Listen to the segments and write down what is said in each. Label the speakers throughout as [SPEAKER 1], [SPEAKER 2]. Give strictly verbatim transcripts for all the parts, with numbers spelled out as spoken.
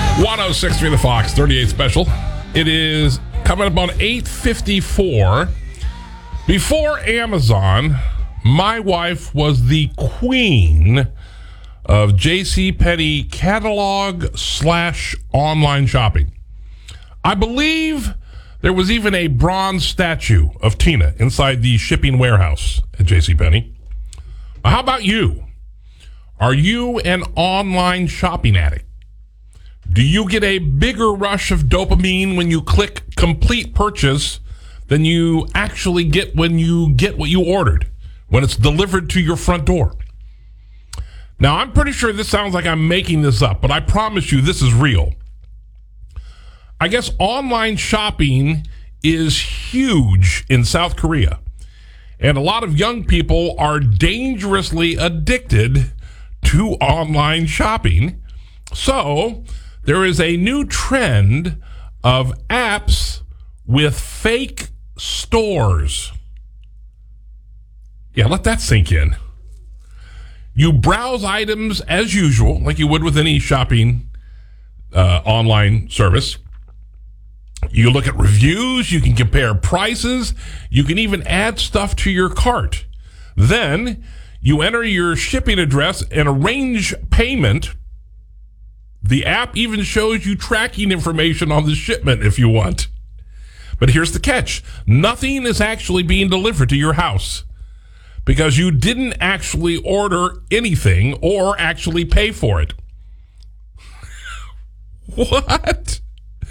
[SPEAKER 1] one oh six point three The Fox, thirty-eight Special. It is coming up on eight fifty-four. Before Amazon, my wife was the queen of JCPenney catalog slash online shopping. I believe there was even a bronze statue of Tina inside the shipping warehouse at JCPenney. How about you? Are you an online shopping addict? Do you get a bigger rush of dopamine when you click complete purchase than you actually get when you get what you ordered, when it's delivered to your front door? Now, I'm pretty sure this sounds like I'm making this up, but I promise you this is real. I guess online shopping is huge in South Korea, and a lot of young people are dangerously addicted to online shopping. So there is a new trend of apps with fake stores. Yeah, let that sink in. You browse items as usual, like you would with any shopping uh, online service. You look at reviews, you can compare prices, you can even add stuff to your cart. Then you enter your shipping address and arrange payment. The app even shows you tracking information on the shipment if you want. But here's the catch. Nothing is actually being delivered to your house because you didn't actually order anything or actually pay for it. What?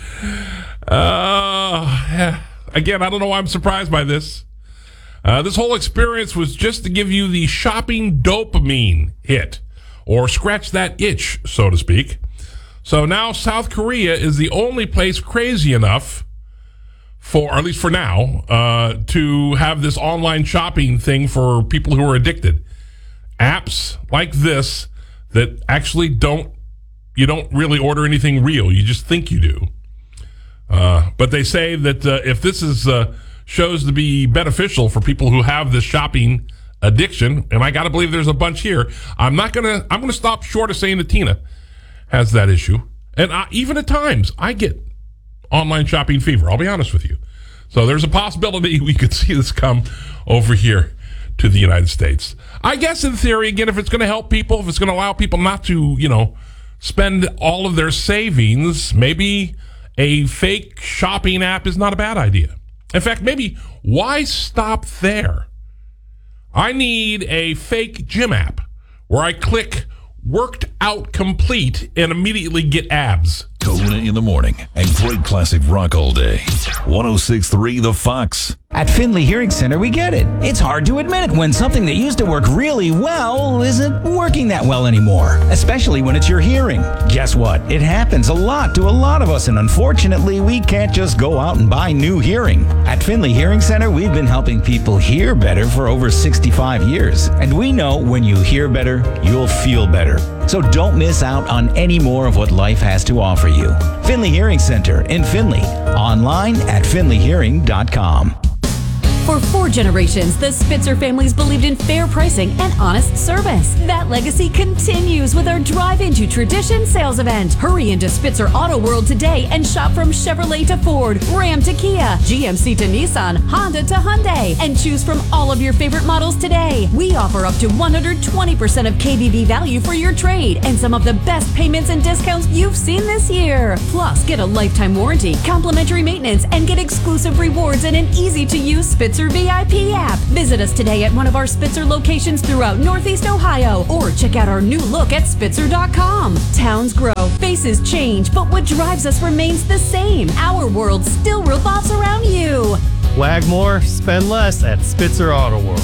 [SPEAKER 1] Uh, again, I don't know why I'm surprised by this. Uh, this whole experience was just to give you the shopping dopamine hit, or scratch that itch, so to speak. So now South Korea is the only place crazy enough, for, or at least for now, uh, to have this online shopping thing for people who are addicted. Apps like this that actually don't, you don't really order anything real. You just think you do. Uh, but they say that uh, if this is uh, shows to be beneficial for people who have this shopping addiction, and I got to believe there's a bunch here, I'm not gonna. I'm gonna stop short of saying that Tina has that issue, and I, even at times I get online shopping fever. I'll be honest with you. So there's a possibility we could see this come over here to the United States. I guess in theory, again, if it's going to help people, if it's going to allow people not to, you know, spend all of their savings, maybe a fake shopping app is not a bad idea. In fact, maybe why stop there? I need a fake gym app where I click worked out complete and immediately get abs.
[SPEAKER 2] Kona in the morning and great classic rock all day. one oh six point three The Fox.
[SPEAKER 3] At Finley Hearing Center, we get it. It's hard to admit when something that used to work really well isn't working that well anymore, especially when it's your hearing. Guess what? It happens a lot to a lot of us, and unfortunately, we can't just go out and buy new hearing. At Finley Hearing Center, we've been helping people hear better for over sixty-five years, and we know when you hear better, you'll feel better. So don't miss out on any more of what life has to offer you. Finley Hearing Center in Finley. Online at finley hearing dot com.
[SPEAKER 4] For four generations, the Spitzer families believed in fair pricing and honest service. That legacy continues with our Drive Into Tradition sales event. Hurry into Spitzer Auto World today and shop from Chevrolet to Ford, Ram to Kia, G M C to Nissan, Honda to Hyundai, and choose from all of your favorite models today. We offer up to one hundred twenty percent of K B V value for your trade and some of the best payments and discounts you've seen this year. Plus, get a lifetime warranty, complimentary maintenance, and get exclusive rewards and an easy-to-use Spitzer V I P app. Visit us today at one of our Spitzer locations throughout Northeast Ohio, or check out our new look at spitzer dot com. Towns grow, faces change, but what drives us remains the same. Our world still revolves around you.
[SPEAKER 5] Wag more, spend less at Spitzer Auto World.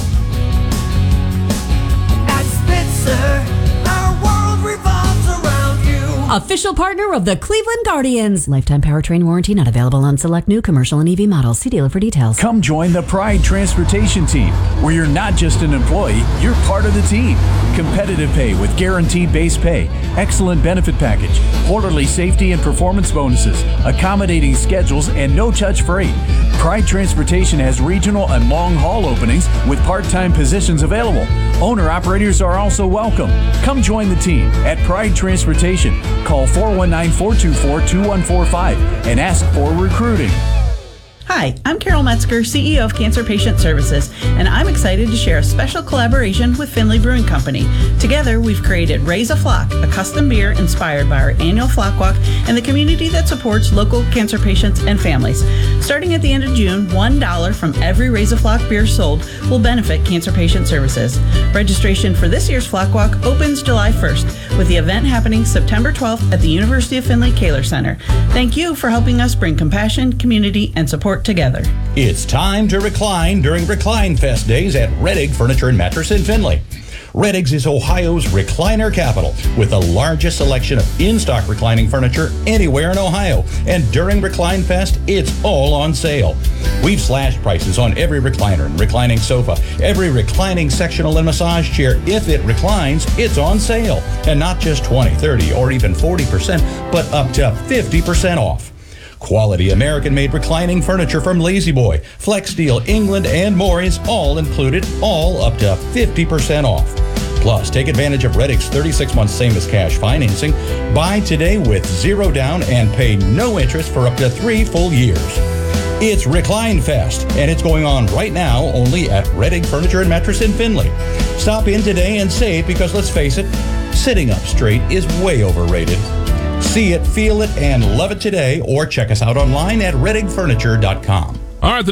[SPEAKER 6] At Spitzer, our world revolves around you.
[SPEAKER 4] Official partner of the Cleveland Guardians. Lifetime powertrain warranty not available on select new commercial and E V models. See dealer for details.
[SPEAKER 7] Come join the Pride Transportation team, where you're not just an employee, you're part of the team. Competitive pay with guaranteed base pay, excellent benefit package, quarterly safety and performance bonuses, accommodating schedules, and no-touch freight. Pride Transportation has regional and long-haul openings with part-time positions available. Owner-operators are also welcome. Come join the team at Pride Transportation. Call four one nine, four two four, two one four five and ask for recruiting.
[SPEAKER 8] Hi, I'm Carol Metzger, C E O of Cancer Patient Services, and I'm excited to share a special collaboration with Finley Brewing Company. Together, we've created Raise a Flock, a custom beer inspired by our annual Flock Walk and the community that supports local cancer patients and families. Starting at the end of June, one dollar from every Raise a Flock beer sold will benefit Cancer Patient Services. Registration for this year's Flock Walk opens July first, with the event happening September twelfth at the University of Findlay Kaler Center. Thank you for helping us bring compassion, community, and support together.
[SPEAKER 9] It's time to recline during Recline Fest days at Reddig Furniture and Mattress in Findlay. Reddig's is Ohio's recliner capital, with the largest selection of in-stock reclining furniture anywhere in Ohio. And during Recline Fest, it's all on sale. We've slashed prices on every recliner and reclining sofa, every reclining sectional and massage chair. If it reclines, it's on sale. And not just twenty, thirty, or even forty percent, but up to fifty percent off. Quality American-made reclining furniture from Lazy Boy, Flex Steel, England, and more is all included, all up to fifty percent off. Plus, take advantage of Reddig's thirty-six month same-as-cash financing. Buy today with zero down and pay no interest for up to three full years. It's Recline Fest, and it's going on right now only at Reddig Furniture and Mattress in Findlay. Stop in today and save, because let's face it, sitting up straight is way overrated. See it, feel it, and love it today, or check us out online at reddig furniture dot com.
[SPEAKER 1] All right. The